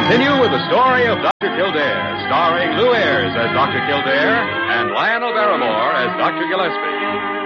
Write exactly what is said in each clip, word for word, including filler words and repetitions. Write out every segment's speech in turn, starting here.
continue with the story of Doctor Kildare, starring Lou Ayres as Doctor Kildare and Lionel Barrymore as Doctor Gillespie.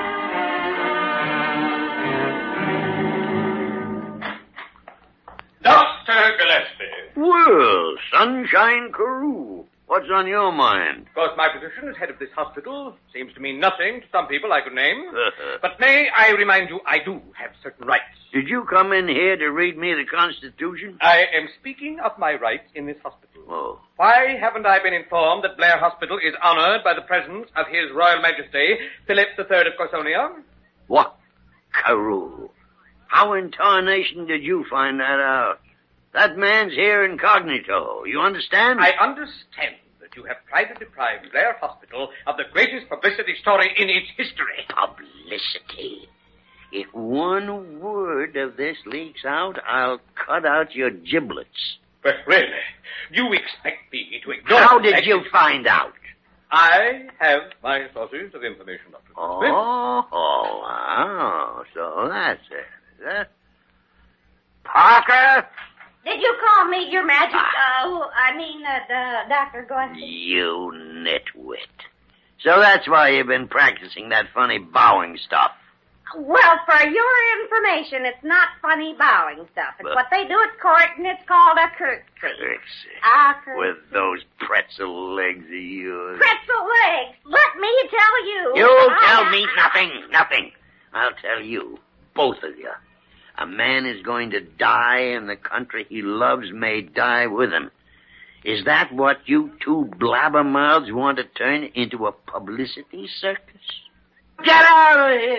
Doctor Gillespie. Well, Sunshine Carew, what's on your mind? Of course, my position as head of this hospital seems to mean nothing to some people I could name. But may I remind you, I do have certain rights. Did you come in here to read me the Constitution? I am speaking of my rights in this hospital. Oh. Why haven't I been informed that Blair Hospital is honored by the presence of His Royal Majesty, Philip the Third of Corsonia? What? Carew. How in tarnation did you find that out? That man's here incognito. You understand? I understand that you have tried to deprive Blair Hospital of the greatest publicity story in its history. Publicity? If one word of this leaks out, I'll cut out your giblets. But really, you expect me to ignore... How did you find out? I have my sources of information, Doctor Gillespie. Oh, oh, wow. So that's it, is it? Parker? Did you call me, Your Majesty? Oh, I mean, uh, the Doctor Gillespie. You nitwit. So that's why you've been practicing that funny bowing stuff. Well, for your information, it's not funny bowing stuff. It's But- what they do at court, and it's called a curtsy. Curtsy. A curtsy. With those pretzel legs of yours. Pretzel legs. Let me tell you. You I- tell me nothing, nothing. I'll tell you, both of you. A man is going to die, and the country he loves may die with him. Is that what you two blabbermouths want to turn into a publicity circus? Get out of here!